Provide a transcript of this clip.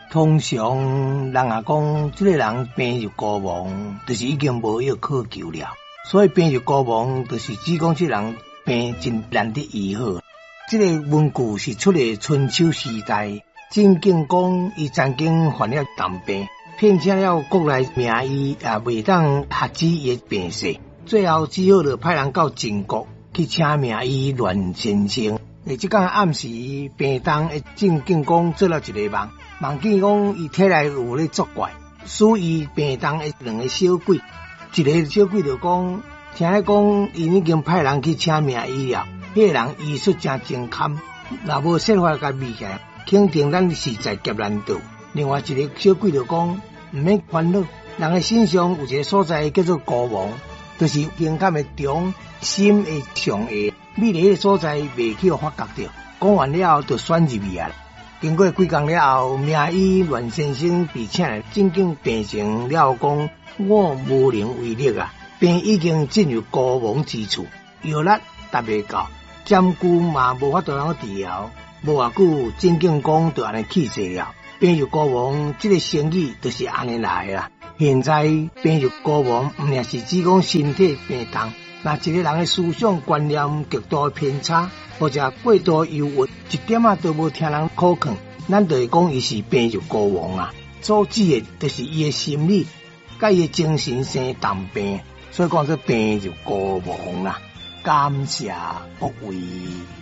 通常人也讲，这个人病入膏肓，就是已经无药可救了。所以病入膏肓，就是指讲这人病真难得医好。这个文句是出自春秋时代，晋景公伊曾经患了重病，聘请了国内名医，也未当遏止伊的病势，最后只好就派人到晋国去请名医阮先生。这天暗时，病重的晋景公做了一个梦，梦见讲伊体内有咧作怪，使伊病重的两个小鬼，一个小鬼就讲，听咧讲伊已经派人去请名医了，迄个人医术真精堪，若无设法甲灭起来，肯定咱实在劫难逃。另外一个小鬼就讲，唔免烦恼，人的身上有一个所在叫做膏肓，就是情感的中心的上下。你伫迄个所在未去发觉到，讲完了就选入去啊！经过几工了后，名医阮先生被请来，正经病情了后讲，我无能为力啊，病已经进入膏肓之处，药力达未到，针灸嘛无法度通治疗，无偌久，正经讲就安尼去世了。病入膏肓，这个生意就是安尼来啦。现在病入膏肓，唔也是只讲身体病痛。那一个人的思想观念极度偏差，或者过度忧郁，一点啊都无听人可劝，咱就会讲伊是病入膏肓啊。阻止的就是伊的心理，甲伊的精神生重病，所以讲这病入膏肓啊。感谢各位。